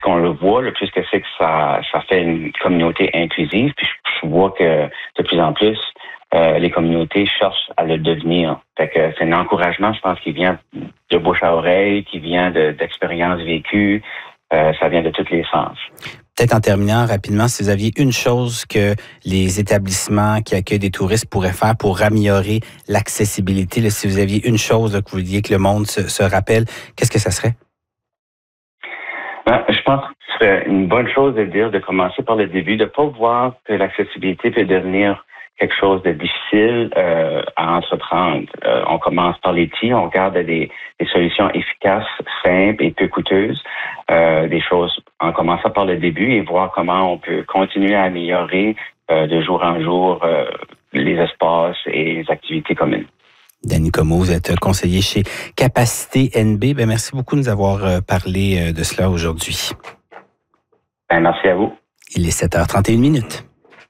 qu'on le voit, le plus que c'est que ça fait une communauté inclusive. Puis je vois que de plus en plus, les communautés cherchent à le devenir. Fait que c'est un encouragement, je pense, qui vient de bouche à oreille, qui vient d'expériences vécues. Ça vient de tous les sens. Peut-être en terminant rapidement, si vous aviez une chose que les établissements qui accueillent des touristes pourraient faire pour améliorer l'accessibilité, là, si vous aviez une chose là, que vous vouliez que le monde se rappelle, qu'est-ce que ça serait? Je pense que ce serait une bonne chose de commencer par le début, de ne pas voir que l'accessibilité peut devenir quelque chose de difficile à entreprendre. On commence par les petits, on regarde des solutions efficaces, simples et peu coûteuses, des choses en commençant par le début et voir comment on peut continuer à améliorer de jour en jour les espaces et les activités communes. Danny Comeau, vous êtes conseiller chez Capacité NB. Merci beaucoup de nous avoir parlé de cela aujourd'hui. Merci à vous. Il est 7h31.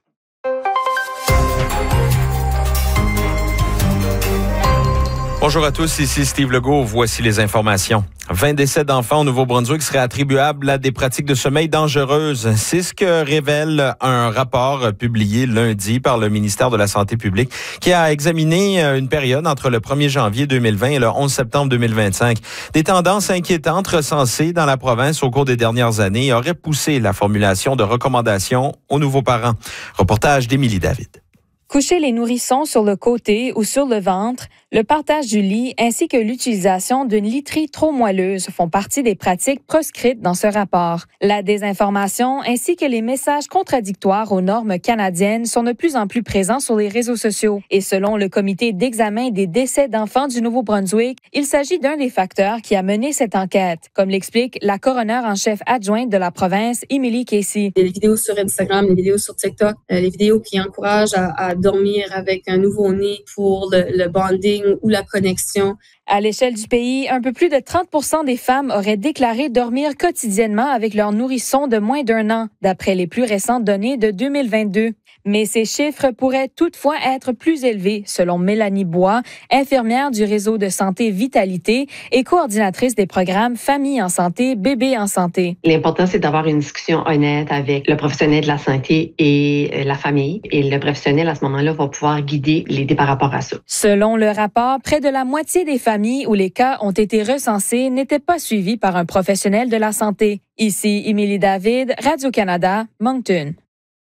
Bonjour à tous, ici Steve Legault. Voici les informations. 20 décès d'enfants au Nouveau-Brunswick seraient attribuables à des pratiques de sommeil dangereuses. C'est ce que révèle un rapport publié lundi par le ministère de la Santé publique qui a examiné une période entre le 1er janvier 2020 et le 11 septembre 2025. Des tendances inquiétantes recensées dans la province au cours des dernières années auraient poussé la formulation de recommandations aux nouveaux parents. Reportage d'Émilie David. Coucher les nourrissons sur le côté ou sur le ventre, le partage du lit ainsi que l'utilisation d'une literie trop moelleuse font partie des pratiques proscrites dans ce rapport. La désinformation ainsi que les messages contradictoires aux normes canadiennes sont de plus en plus présents sur les réseaux sociaux. Et selon le comité d'examen des décès d'enfants du Nouveau-Brunswick, il s'agit d'un des facteurs qui a mené cette enquête, comme l'explique la coroner en chef adjointe de la province, Emily Casey. Les vidéos sur Instagram, les vidéos sur TikTok, les vidéos qui encouragent à dormir avec un nouveau-né pour le bonding ou la connexion. À l'échelle du pays, un peu plus de 30% des femmes auraient déclaré dormir quotidiennement avec leur nourrisson de moins d'1 an, d'après les plus récentes données de 2022. Mais ces chiffres pourraient toutefois être plus élevés, selon Mélanie Bois, infirmière du réseau de santé Vitalité et coordinatrice des programmes Famille en santé, Bébé en santé. L'important, c'est d'avoir une discussion honnête avec le professionnel de la santé et la famille. Et le professionnel, à ce moment-là, va pouvoir guider l'aider par rapport à ça. Selon le rapport, près de la moitié des familles où les cas ont été recensés n'étaient pas suivis par un professionnel de la santé. Ici, Émilie David, Radio-Canada, Moncton.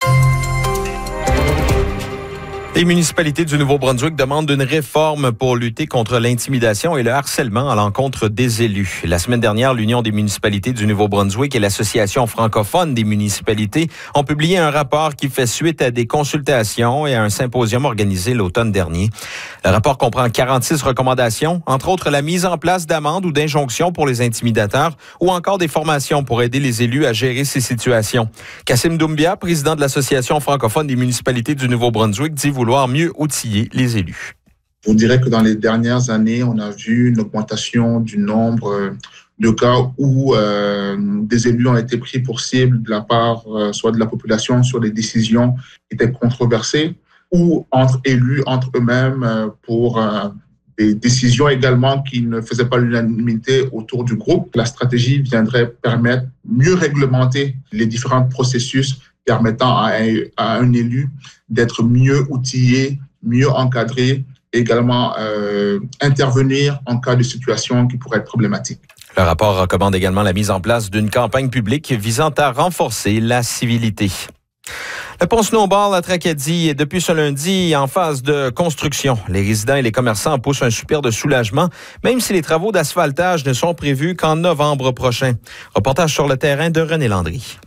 Les municipalités du Nouveau-Brunswick demandent une réforme pour lutter contre l'intimidation et le harcèlement à l'encontre des élus. La semaine dernière, l'Union des municipalités du Nouveau-Brunswick et l'Association francophone des municipalités ont publié un rapport qui fait suite à des consultations et à un symposium organisé l'automne dernier. Le rapport comprend 46 recommandations, entre autres la mise en place d'amendes ou d'injonctions pour les intimidateurs ou encore des formations pour aider les élus à gérer ces situations. Kassim Doumbia, président de l'Association francophone des municipalités du Nouveau-Brunswick, dit vouloir mieux outiller les élus. Je dirais que dans les dernières années, on a vu une augmentation du nombre de cas où des élus ont été pris pour cible de la part soit de la population sur des décisions qui étaient controversées ou entre élus, entre eux-mêmes pour des décisions également qui ne faisaient pas l'unanimité autour du groupe. La stratégie viendrait permettre mieux réglementer les différents processus permettant à un élu d'être mieux outillé, mieux encadré, et également intervenir en cas de situation qui pourrait être problématique. Le rapport recommande également la mise en place d'une campagne publique visant à renforcer la civilité. Le pont Snowball à Tracadie est depuis ce lundi en phase de construction. Les résidents et les commerçants poussent un soupir de soulagement, même si les travaux d'asphaltage ne sont prévus qu'en novembre prochain. Reportage sur le terrain de René Landry.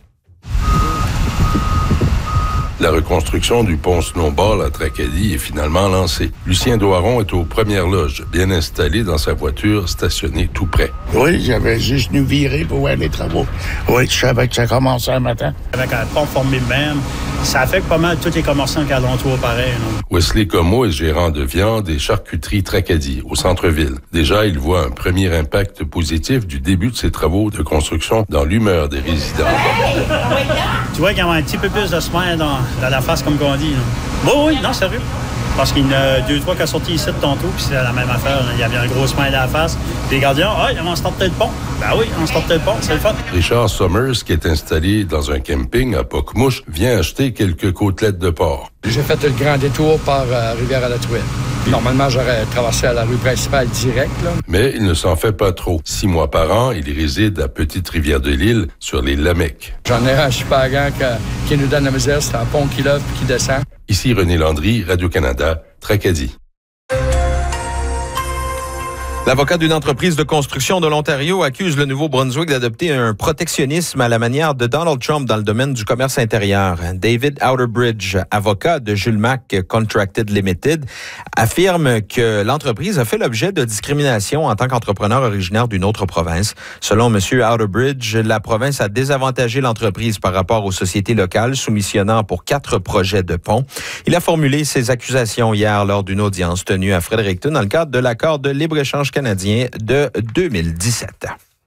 La reconstruction du pont Snowball à Tracadie est finalement lancée. Lucien Doiron est aux premières loges, bien installé dans sa voiture stationnée tout près. Oui, j'avais juste nous virer pour voir les travaux. Oui, je savais que ça commençait un matin. Avec un pont formé de même, ça affecte pas mal tous les commerçants qui alentour pareil. Non? Wesley Comeau est gérant de viande et charcuterie Tracadie, au centre-ville. Déjà, il voit un premier impact positif du début de ces travaux de construction dans l'humeur des résidents. Tu vois qu'il y a un petit peu plus de smile dans la face, comme on dit. Oui, non, sérieux. Parce qu'il y en a 2-3 qui sont sortis ici de tantôt, puis c'est la même affaire. Il y avait un gros smile à la face. Les gardiens, ils vont se tenter le pont. Ben oui, on se porte le pont, c'est le fun. Richard Summers, qui est installé dans un camping à Pocmouche, vient acheter quelques côtelettes de porc. J'ai fait le grand détour par Rivière-à-la-Truelle. Normalement, j'aurais traversé à la rue principale direct. Là. Mais il ne s'en fait pas trop. 6 mois par an, il réside à Petite-Rivière-de-l'Île, sur les Lamecs. J'en ai un super grand qui nous donne la misère. C'est un pont qui lève et qui descend. Ici René Landry, Radio-Canada, Tracadie. L'avocat d'une entreprise de construction de l'Ontario accuse le Nouveau-Brunswick d'adopter un protectionnisme à la manière de Donald Trump dans le domaine du commerce intérieur. David Outerbridge, avocat de Jules Mac Contracted Limited, affirme que l'entreprise a fait l'objet de discrimination en tant qu'entrepreneur originaire d'une autre province. Selon M. Outerbridge, la province a désavantagé l'entreprise par rapport aux sociétés locales soumissionnant pour 4 projets de pont. Il a formulé ces accusations hier lors d'une audience tenue à Fredericton dans le cadre de l'accord de libre-échange canadien de 2017.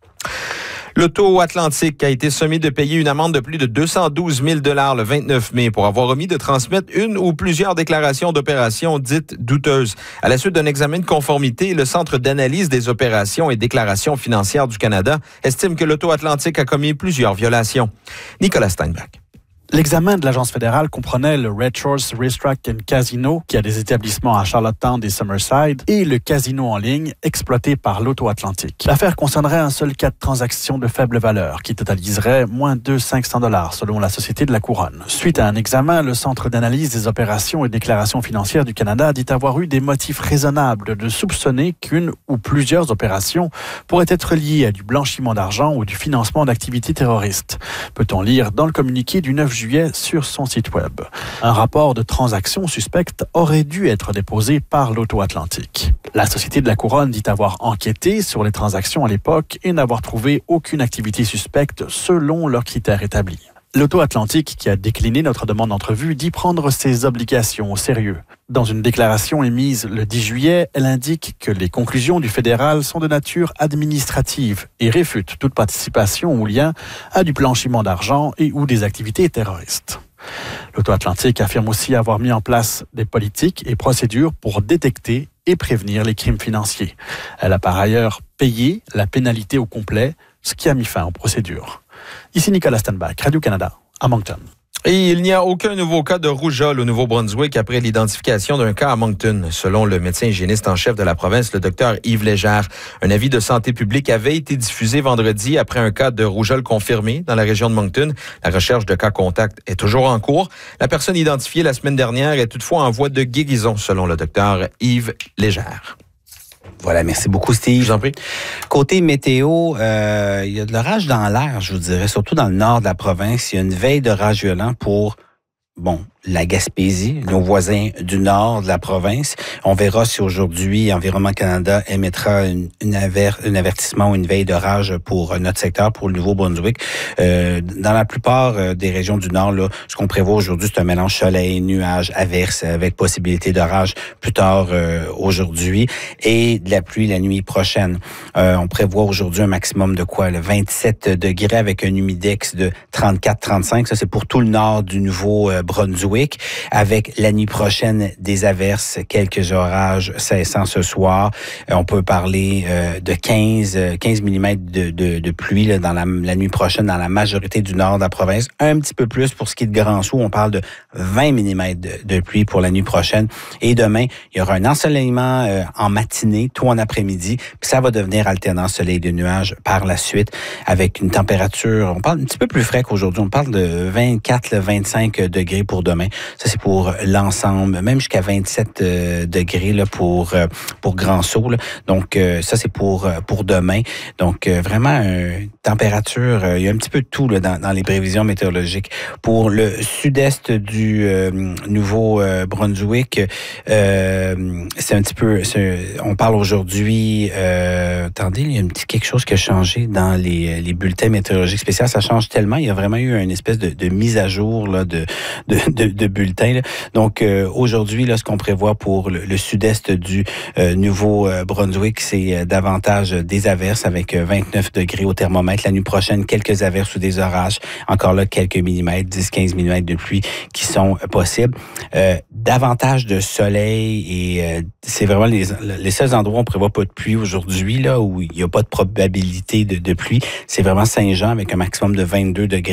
L'Auto-Atlantique a été sommé de payer une amende de plus de 212 000 $ le 29 mai pour avoir omis de transmettre une ou plusieurs déclarations d'opérations dites douteuses. À la suite d'un examen de conformité, le Centre d'analyse des opérations et déclarations financières du Canada estime que l'Auto-Atlantique a commis plusieurs violations. Nicolas Steinbach. L'examen de l'agence fédérale comprenait le Red Shores Racetrack and Casino, qui a des établissements à Charlottetown et Summerside, et le casino en ligne exploité par l'Auto-Atlantique. L'affaire concernerait un seul cas de transaction de faible valeur, qui totaliserait moins de 500 $ selon la Société de la Couronne. Suite à un examen, le Centre d'analyse des opérations et déclarations financières du Canada dit avoir eu des motifs raisonnables de soupçonner qu'une ou plusieurs opérations pourraient être liées à du blanchiment d'argent ou du financement d'activités terroristes. Peut-on lire dans le communiqué du 9 juillet sur son site web. Un rapport de transactions suspectes aurait dû être déposé par l'Auto-Atlantique. La Société de la Couronne dit avoir enquêté sur les transactions à l'époque et n'avoir trouvé aucune activité suspecte selon leurs critères établis. L'Auto-Atlantique, qui a décliné notre demande d'entrevue, dit prendre ses obligations au sérieux. Dans une déclaration émise le 10 juillet, elle indique que les conclusions du fédéral sont de nature administrative et réfutent toute participation ou lien à du blanchiment d'argent et ou des activités terroristes. L'Auto-Atlantique affirme aussi avoir mis en place des politiques et procédures pour détecter et prévenir les crimes financiers. Elle a par ailleurs payé la pénalité au complet, ce qui a mis fin aux procédures. Ici Nicolas Steinbach, Radio-Canada, à Moncton. Et il n'y a aucun nouveau cas de rougeole au Nouveau-Brunswick après l'identification d'un cas à Moncton. Selon le médecin hygiéniste en chef de la province, le Dr Yves Légère, un avis de santé publique avait été diffusé vendredi après un cas de rougeole confirmé dans la région de Moncton. La recherche de cas contacts est toujours en cours. La personne identifiée la semaine dernière est toutefois en voie de guérison, selon le Dr Yves Légère. Voilà, merci beaucoup, Steve. Je vous en prie. Côté météo, il y a de l'orage dans l'air, je vous dirais, surtout dans le nord de la province. Il y a une veille d'orage violent pour, la Gaspésie, nos voisins du nord de la province. On verra si aujourd'hui, Environnement Canada émettra un avertissement ou une veille d'orage pour notre secteur, pour le Nouveau-Brunswick. Dans la plupart des régions du nord, là, ce qu'on prévoit aujourd'hui, c'est un mélange soleil, nuages, averses, avec possibilité d'orage plus tard aujourd'hui et de la pluie la nuit prochaine. On prévoit aujourd'hui un maximum de quoi? 27 degrés avec un humidex de 34-35. Ça, c'est pour tout le nord du Nouveau-Brunswick. Avec la nuit prochaine des averses, quelques orages cessant ce soir. On peut parler de 15 mm de pluie là, dans la nuit prochaine dans la majorité du nord de la province. Un petit peu plus pour ce qui est de Grand-Sault. On parle de 20 mm de pluie pour la nuit prochaine. Et demain, il y aura un ensoleillement en matinée, tout en après-midi. Puis ça va devenir alternant soleil de nuages par la suite avec une température, on parle un petit peu plus frais qu'aujourd'hui. On parle de 24-25 degrés pour demain. Ça, c'est pour l'ensemble, même jusqu'à 27 degrés là, pour Grand-Sault. Là. Donc, ça, c'est pour demain. Donc, vraiment, température, il y a un petit peu de tout là, dans les prévisions météorologiques. Pour le sud-est du Nouveau-Brunswick, c'est un petit peu... on parle aujourd'hui... attendez, il y a quelque chose qui a changé dans les bulletins météorologiques spéciaux. Ça change tellement. Il y a vraiment eu une espèce de mise à jour là, de bulletins. Là. Donc, aujourd'hui, là, ce qu'on prévoit pour le sud-est du Nouveau-Brunswick, c'est davantage des averses avec 29 degrés au thermomètre. mm. La nuit prochaine, quelques averses ou des orages. Encore là, quelques millimètres, 10-15 mm de pluie qui sont possibles. Davantage de soleil et c'est vraiment les seuls endroits où on prévoit pas de pluie aujourd'hui, là, où il n'y a pas de probabilité de pluie. C'est vraiment Saint-Jean avec un maximum de 22 degrés.